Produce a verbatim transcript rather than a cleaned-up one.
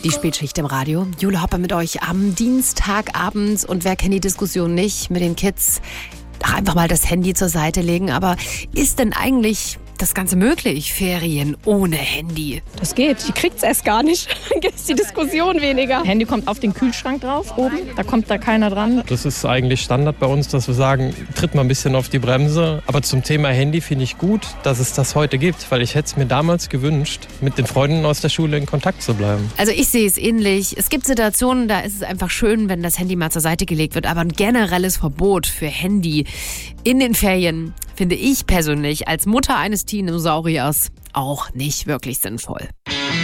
Die Spätschicht im Radio. Jule Hopper mit euch am Dienstagabend. Und wer kennt die Diskussion nicht mit den Kids? Ach, einfach mal das Handy zur Seite legen. Aber ist denn eigentlich das Ganze möglich? Ferien ohne Handy? Das geht. Die kriegt's erst gar nicht. Dann ist die Diskussion weniger. Handy kommt auf den Kühlschrank drauf, oben. Da kommt da keiner dran. Das ist eigentlich Standard bei uns, dass wir sagen, tritt mal ein bisschen auf die Bremse. Aber zum Thema Handy finde ich gut, dass es das heute gibt. Weil ich hätte es mir damals gewünscht, mit den Freunden aus der Schule in Kontakt zu bleiben. Also ich sehe es ähnlich. Es gibt Situationen, da ist es einfach schön, wenn das Handy mal zur Seite gelegt wird. Aber ein generelles Verbot für Handy in den Ferien finde ich persönlich als Mutter eines Dinosauriers auch nicht wirklich sinnvoll.